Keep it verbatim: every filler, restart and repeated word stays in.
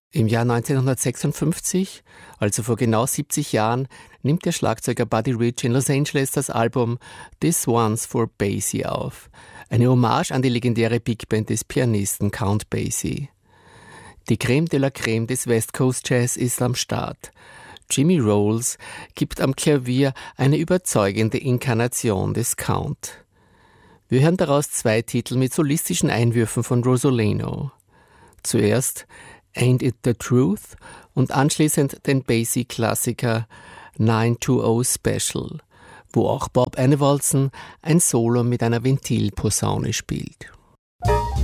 Im Jahr neunzehnhundertsechsundfünfzig, also vor genau siebzig Jahren, nimmt der Schlagzeuger Buddy Rich in Los Angeles das Album This One's for Basie auf, eine Hommage an die legendäre Big Band des Pianisten Count Basie. Die Creme de la Creme des West Coast Jazz ist am Start. Jimmy Rolls gibt am Klavier eine überzeugende Inkarnation des Count. Wir hören daraus zwei Titel mit solistischen Einwürfen von Rosolino. Zuerst Ain't It the Truth und anschließend den Basie-Klassiker neun zwei null Special, wo auch Bob Annewaldsen ein Solo mit einer Ventilposaune spielt.